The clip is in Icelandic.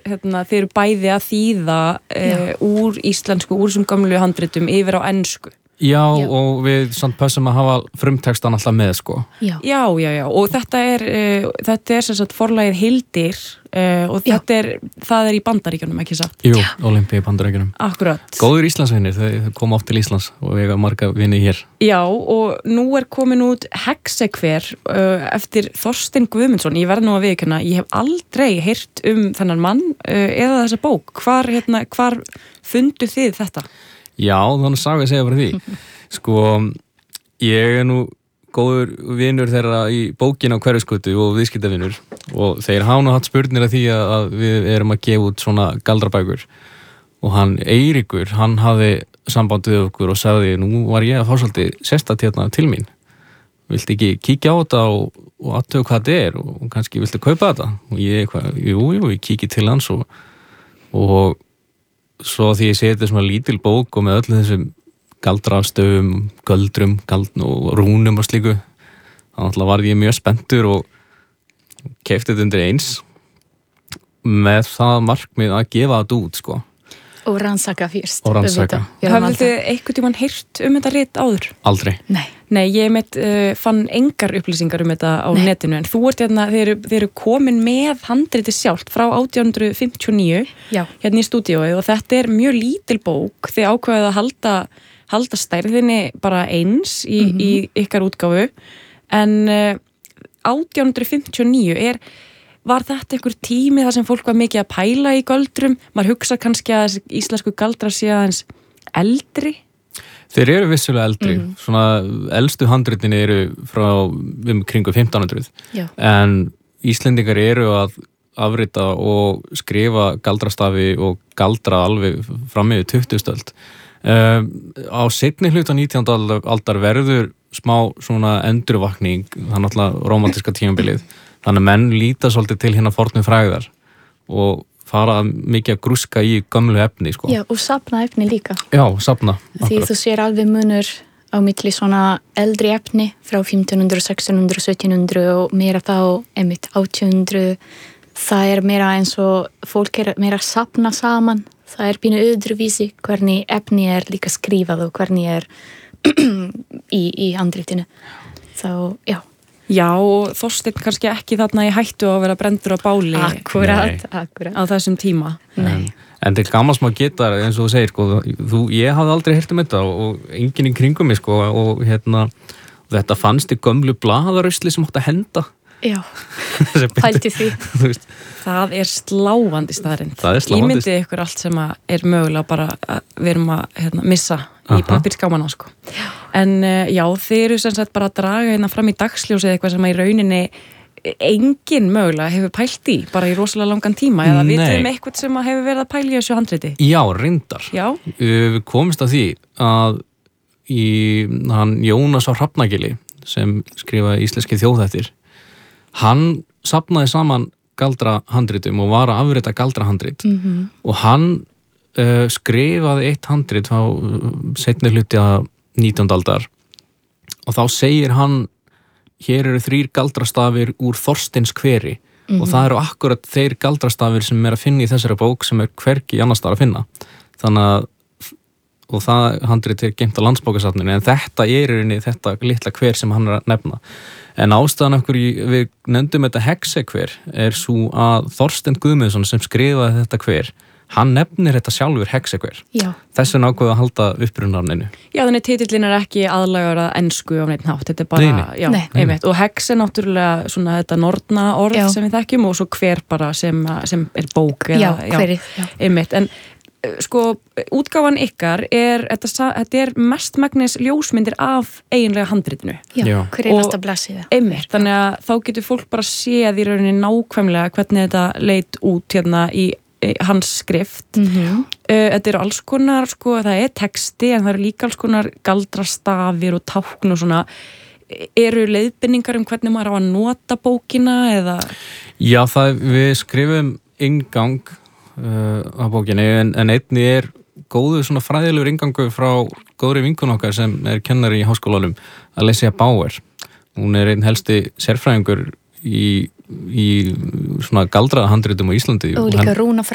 þeir eru bæði að þýða úr íslensku, úr þessum gömlu handritum yfir á ensku. Já, og við samt pössum að hafa frumtextan alltaf með, sko. Já, og þetta er sem sagt forlagið Hildir og það er í Bandaríkjunum, ekki satt? Jú, Olympíu í Bandaríkjunum. Akkurat. Góður Íslandsvinir, þau koma oft til Íslands og eiga marga vini hér. Já, og nú er komin út Hexekver eftir Þorstein Guðmundsson. Ég verð nú að viðurkenna, ég hef aldrei heyrt þennan mann eða þessa bók. Hvar fundu þið þetta? Já, þannig sagði að segja fyrir því. Sko, ég er nú góður vinur þeirra í bókina á Hverfisgötu og viðskiptavinur og þeir hafa nú hatt spurnir af því að við erum að gefa út svona galdrabækur og Eiríkur, hann hafði samband við okkur og sagði, nú var ég að fá svolítið sérstakt hérna til mín. Viltu ekki kíkja á þetta og athuga hvað þetta er og kannski viltu kaupa þetta? Og ég, jú, ég kíki til hans og svo því ég seti svona lítil bók og með öllu þessum galdrastöfum, göldrum, og rúnum og slíku, þannig að var ég mjög spenntur og keypti þetta undir eins með það markmið að gefa þetta út, sko. Og rannsaka fyrst. Og rannsaka. Hafðu þið einhvern tímann heyrt þetta rit áður? Aldrei. Nei, ég fann engar upplýsingar þetta á netinu, en þú ert þeir eru komin með handriti sjálft frá 1859 hérna í stúdíói og þetta er mjög lítil bók, þið ákveðið að halda stærðinni bara eins í ykkar útgáfu, en 1859 var þetta einhver tími þar sem fólk var mikið að pæla í göldrum? Maður hugsa kannski að íslensku galdrar sé aðeins eldri? Þeir eru vissulega eldri. Svona elstu handritin eru frá kringu 1500. En Íslendingar eru að afrita og skrifa galdrastafi og galdra alveg fram yfir 20. öld. Á seinni hluta 19. aldar verður smá svona endurvakning, það er náttúrulega rómantíska tímabilið. Þannig að menn líta svolítið til hérna fornu frægðar og fara mikið að grúska í gömlu efni, sko. Já, og safna efni líka. Já, safna. Því þú sér alveg munur á milli svona eldri efni frá 1500, 1600, 1700 og meira þá 1800. Það er meira eins og fólk er meira að safna saman. Það er pínu öðruvísi hvernig efni er líka skrifað og hvernig er í handritinu. Þá, já. Já, og Þorsteinn kannski ekki þarna í hættu að vera brendur á báli Akkurat á þessum tíma. En til gamals maður geta, eins og þú segir, sko, ég hafði aldrei heyrt þetta og enginn í kringum mig, sko, og þetta fannst í gömlu blaðarusli sem átti að henda. Já, pælti því. Það er sláandi staðarind. Ímyndið ykkur allt sem er mögulega bara að við erum að missa í pappírskámana, sko. En já, þeir eru sem sagt bara að draga hérna fram í dagsljósið eitthvað sem í rauninni enginn mögulega hefur pælt í, bara í rosalega langan tíma, eða vitið eitthvað sem hefur verið að pæla í þessu handriti? Já, reyndar. Við komumst að því að Jónas á Hrafnagili sem skrifaði íslenski þjóðhættir, hann safnaði saman galdrahandritum og var að afrita galdrahandrit og hann skrifaði eitt handrit á seinni hluti að 19. aldar og þá segir hann, hér eru 3 galdrastafir úr Þorsteins hveri og það eru akkurat þeir galdrastafir sem er að finna í þessari bók sem er hvergi annars staðar að finna. Þannig að og það handrit er geymt á Landsbókasafninu en þetta er í þetta litla hver sem hann er að nefna. En ástæðan okkur við nefndum þetta Hexekver er svo að Þorsteinn Guðmundsson sem skrifaði þetta hver, hann nefnir þetta sjálfur Hexekver. Þess vegna ákveðu að halda upprunaninu. Já, þannig titillinn er ekki aðlagaður að ensku á neitt nátt, þetta er bara, einmitt. Og Hex er náttúrulega svona þetta norna orð sem við þekkjum og svo hver bara sem er bók. Hverið. Einmitt, en sko, útgáfan ykkar þetta er mestmegnis ljósmyndir af eiginlega handritinu. Já, hver einasta blaðsíða. Einmitt, þannig að þá getur fólk bara séð í rauninni nákvæmlega hvernig þetta leit út hérna í hans skrift. Þetta eru alls konar, sko, það er texti en það eru líka alls konar galdrastafir og tákn og svona. Eru leiðbeiningar hvernig maður á að nota bókina eða? Já, við skrifum inngang á bókinni en einni er góðu svona fræðilegur inngangu frá góðri vinkun okkar sem er kennari í háskólanum, Alessia Bauer. Hún er einn helsti sérfræðingur í svona galdrahandritum á Íslandi. Og líka rúnafræði.